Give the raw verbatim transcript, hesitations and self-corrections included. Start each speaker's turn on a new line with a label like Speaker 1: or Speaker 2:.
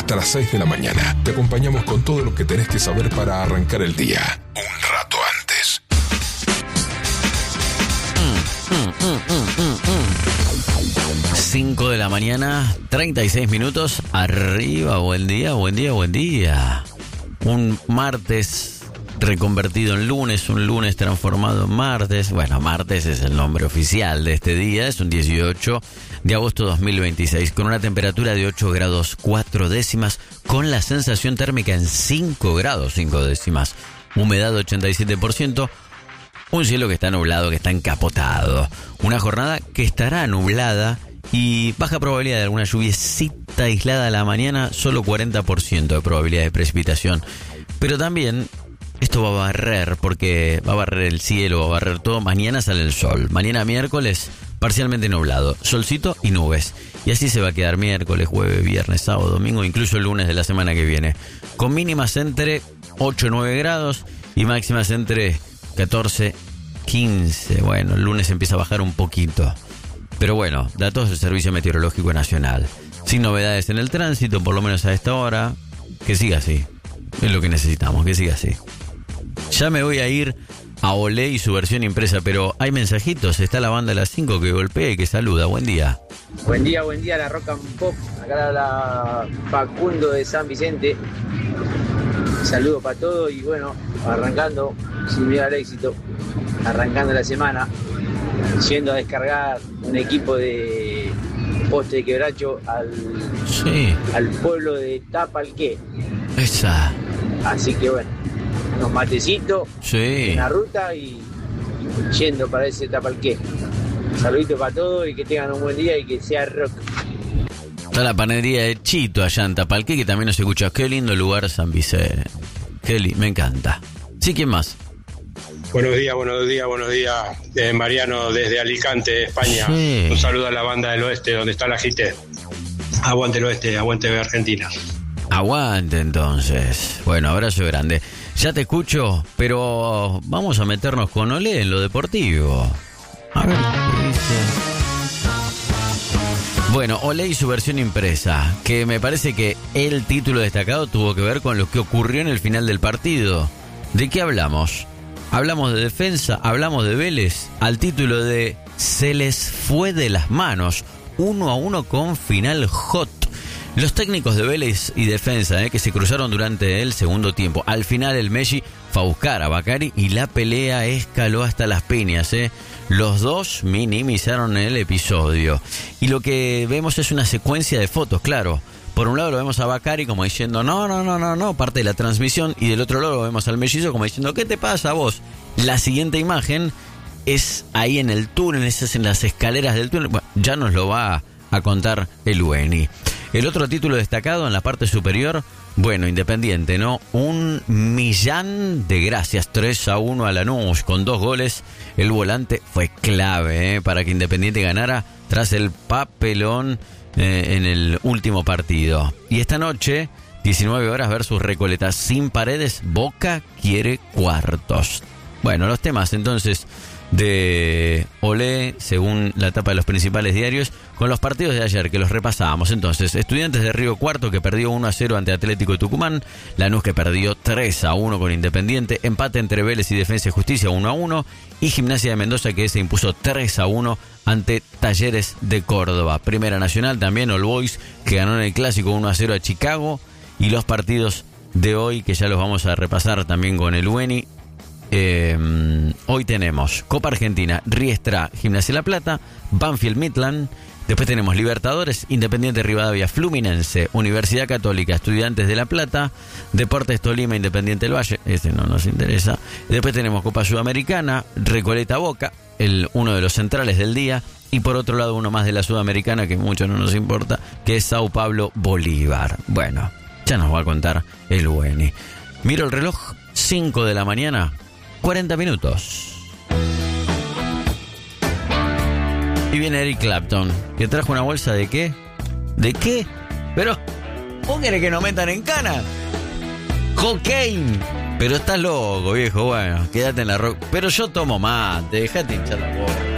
Speaker 1: hasta las seis de la mañana. Te acompañamos con todo lo que tenés que saber para arrancar el día. Un rato antes.
Speaker 2: Mm, mm, mm, mm, mm. cinco de la mañana, treinta y seis minutos. Arriba, buen día, buen día, buen día. Un martes reconvertido en lunes, un lunes transformado en martes. Bueno, martes es el nombre oficial de este día. Es un dieciocho de agosto de dos mil veintiséis, con una temperatura de ocho grados cuatro décimas, con la sensación térmica en cinco grados cinco décimas, humedad ochenta y siete por ciento, un cielo que está nublado, que está encapotado, una jornada que estará nublada y baja probabilidad de alguna lluviecita aislada a la mañana, solo cuarenta por ciento de probabilidad de precipitación. Pero también esto va a barrer, porque va a barrer el cielo, va a barrer todo. Mañana sale el sol, mañana miércoles parcialmente nublado, solcito y nubes. Y así se va a quedar miércoles, jueves, viernes, sábado, domingo, incluso el lunes de la semana que viene. Con mínimas entre ocho y nueve grados y máximas entre catorce y quince. Bueno, el lunes empieza a bajar un poquito. Pero bueno, datos del Servicio Meteorológico Nacional. Sin novedades en el tránsito, por lo menos a esta hora. Que siga así. Es lo que necesitamos, que siga así. Ya me voy a ir a Olé y su versión impresa, pero hay mensajitos. Está la banda de las cinco que golpea y que saluda. Buen día.
Speaker 3: Buen día, buen día, la Rock and Pop. Acá la Facundo de San Vicente. Saludo para todos y bueno, arrancando, sin miedo al éxito, arrancando la semana, yendo a descargar un equipo de poste de quebracho al,
Speaker 2: sí.
Speaker 3: al pueblo de Tapalqué.
Speaker 2: Esa.
Speaker 3: Así que bueno, unos matecitos
Speaker 2: sí.
Speaker 3: en la ruta y yendo para ese Tapalqué. Saluditos para todos y que tengan un buen día y que sea rock.
Speaker 2: Está la panadería de Chito allá en Tapalqué, que también nos escucha. Qué lindo lugar San Vicente. Qué lindo, me encanta. Sí, ¿quién más?
Speaker 4: Buenos días, buenos días, buenos días. Eh, Mariano desde Alicante, España.
Speaker 2: Sí.
Speaker 4: Un saludo a la banda del oeste, donde está la G T. Aguante el oeste, aguante Argentina.
Speaker 2: Aguante entonces. Bueno, abrazo grande. Ya te escucho, pero vamos a meternos con Olé en lo deportivo. A ver qué dice. Bueno, Olé y su versión impresa, que me parece que el título destacado tuvo que ver con lo que ocurrió en el final del partido. ¿De qué hablamos? Hablamos de defensa, hablamos de Vélez, al título de Se les fue de las manos, uno a uno con final hot. Los técnicos de Vélez y defensa, eh, que se cruzaron durante el segundo tiempo. Al final el Messi fue a buscar a Bacari y la pelea escaló hasta las piñas. Eh. Los dos minimizaron el episodio. Y lo que vemos es una secuencia de fotos, claro. Por un lado lo vemos a Bacari como diciendo no, no, no, no, no, parte de la transmisión. Y del otro lado lo vemos al mellizo como diciendo ¿qué te pasa a vos? La siguiente imagen es ahí en el túnel, esas en las escaleras del túnel. Bueno, ya nos lo va a, a contar el Ueni. El otro título destacado en la parte superior, bueno, Independiente, ¿no? Un millán de gracias, tres a uno a Lanús, con dos goles. El volante fue clave, ¿eh? Para que Independiente ganara tras el papelón eh, en el último partido. Y esta noche, diecinueve horas versus Recoleta, sin Paredes, Boca quiere cuartos. Bueno, los temas entonces de Olé, según la tapa de los principales diarios, con los partidos de ayer que los repasábamos. Entonces, Estudiantes de Río Cuarto, que perdió uno a cero ante Atlético de Tucumán, Lanús, que perdió tres a uno con Independiente, empate entre Vélez y Defensa y Justicia uno a uno, y Gimnasia de Mendoza, que se impuso tres a uno ante Talleres de Córdoba. Primera Nacional también, All Boys, que ganó en el Clásico uno a cero a Chicago, y los partidos de hoy, que ya los vamos a repasar también con el Ueni. Eh, hoy tenemos Copa Argentina, Riestra, Gimnasia La Plata, Banfield Midland. Después tenemos Libertadores, Independiente Rivadavia, Fluminense, Universidad Católica, Estudiantes de La Plata, Deportes Tolima, Independiente del Valle, ese no nos interesa. Después tenemos Copa Sudamericana, Recoleta Boca, el uno de los centrales del día. Y por otro lado uno más de la Sudamericana que mucho no nos importa, que es Sao Paulo Bolívar. Bueno, ya nos va a contar el Ueni. Miro el reloj, cinco de la mañana, cuarenta minutos. Y viene Eric Clapton, que trajo una bolsa de ¿qué? ¿De qué? Pero, ¿vos querés que nos metan en cana? ¡Cocaine! Pero estás loco, viejo. Bueno, quédate en la rock. Pero yo tomo mate, dejate hinchar la bola.